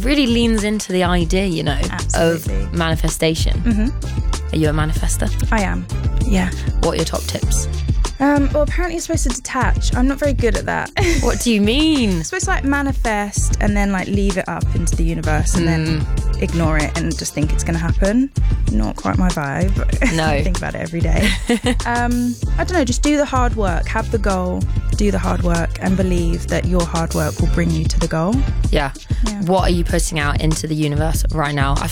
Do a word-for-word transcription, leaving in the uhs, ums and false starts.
really leans into the idea, you know, Absolutely. of manifestation. Mm-hmm. Are you a manifester? I am, yeah. What are your top tips? Um, well, apparently you're supposed to detach. I'm not very good at that. What do you mean? You're supposed to like manifest and then like leave it up into the universe and Mm. then ignore it and just think it's going to happen. Not quite my vibe. No. I think about it every day. um, I don't know, just do the hard work, have the goal, do the hard work and believe that your hard work will bring you to the goal. Yeah. Yeah. What are you putting out into the universe right now? I